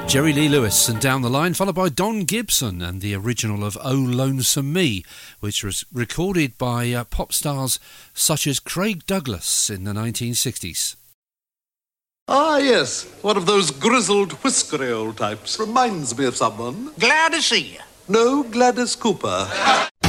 Jerry Lee Lewis and Down the Line, followed by Don Gibson and the original of Oh Lonesome Me, which was recorded by pop stars such as Craig Douglas in the 1960s. Ah, yes, one of those grizzled, whiskery old types. Reminds me of someone. Glad to see you. No, Gladys Cooper.